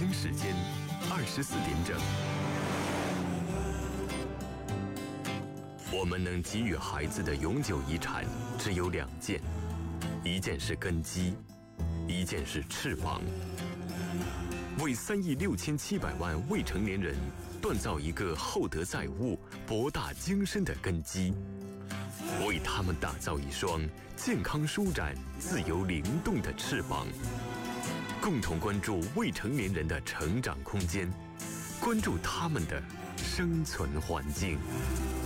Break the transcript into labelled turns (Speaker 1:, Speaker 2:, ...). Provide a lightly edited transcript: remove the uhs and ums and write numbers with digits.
Speaker 1: 京时间24点整。我们能给予孩子的永久遗产只有2件，一件是根基，一件是翅膀。为3亿6700万未成年人锻造一个厚德载物、博大精深的根基，为他们打造一双健康舒展、自由灵动的翅膀。共同关注未成年人的成长空间，关注他们的生存环境。